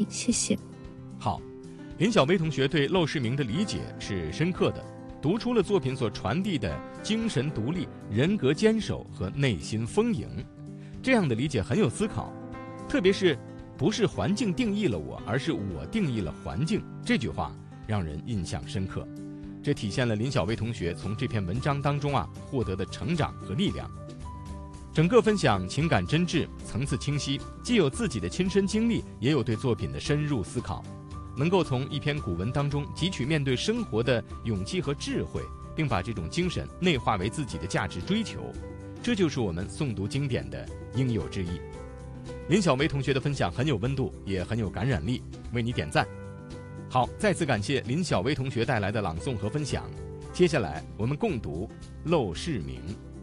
谢谢。 好，林小薇同学对陋室铭的理解是深刻的，读出了作品所传递的精神独立、人格坚守和内心丰盈。这样的理解很有思考，特别是不是环境定义了我，而是我定义了环境，这句话让人印象深刻。这体现了林小薇同学从这篇文章当中获得的成长和力量。整个分享情感真挚，层次清晰，既有自己的亲身经历，也有对作品的深入思考，能够从一篇古文当中汲取面对生活的勇气和智慧，并把这种精神内化为自己的价值追求，这就是我们诵读经典的应有之义。林小薇同学的分享很有温度，也很有感染力，为你点赞。好，再次感谢林小薇同学带来的朗诵和分享。接下来我们共读《陋室铭》。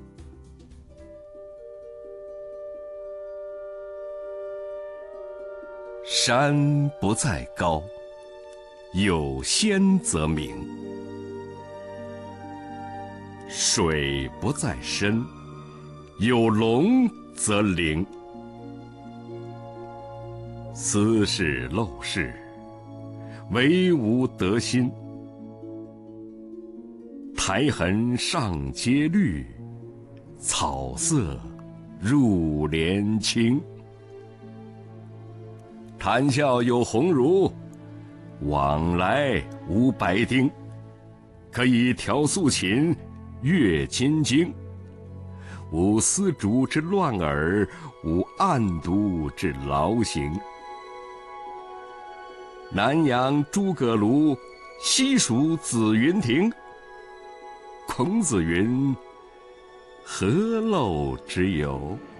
山不在高，有仙则名；水不在深，有龙则灵。斯是陋室，惟吾德馨。苔痕上阶绿，草色入帘青。谈笑有鸿儒，往来无白丁。可以调素琴，阅金经。无丝竹之乱耳，无案牍之劳形。南阳诸葛庐，西蜀子云亭。孔子云：何陋之有？